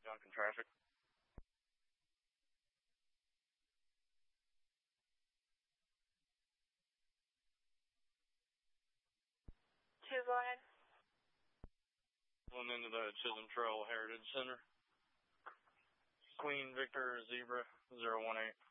Duncan traffic. Two, go ahead. One into the Chisholm Trail Heritage Center. Queen Victor Zebra 018.